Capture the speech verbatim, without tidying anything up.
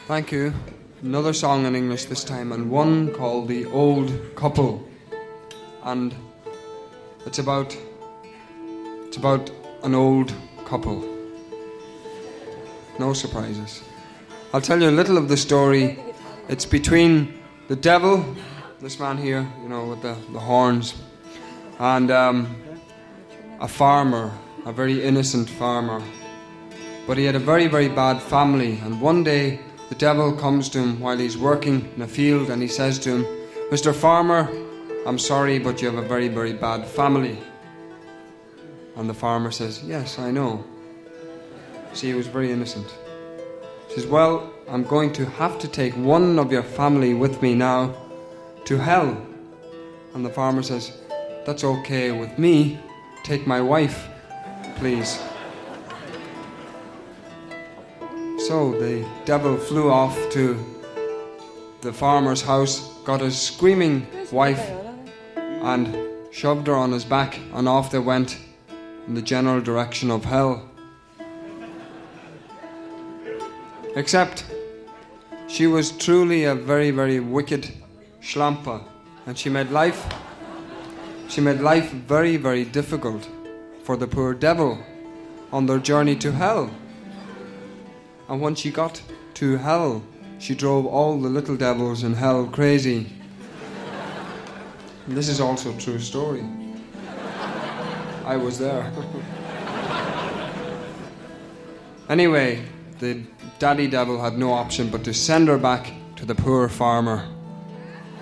Thank you. Another song in English this time, and one called The Old Couple. And it's about it's about an old couple. No surprises. I'll tell you a little of the story. It's between the devil, this man here, you know, with the, the horns, and um, a farmer, a very innocent farmer. But he had a very, very bad family, and one day the devil comes to him while he's working in a field, and he says to him, "Mister Farmer, I'm sorry, but you have a very, very bad family." And the farmer says, "Yes, I know." See, he was very innocent. He says, "Well, I'm going to have to take one of your family with me now to hell." And the farmer says, "That's okay with me. Take my wife, please." So the devil flew off to the farmer's house, got his screaming wife, and shoved her on his back, and off they went in the general direction of hell. Except she was truly a very, very wicked schlampe, and she made life she made life very, very difficult for the poor devil on their journey to hell. And when she got to hell, she drove all the little devils in hell crazy. And this is also a true story. I was there. Anyway, the daddy devil had no option but to send her back to the poor farmer.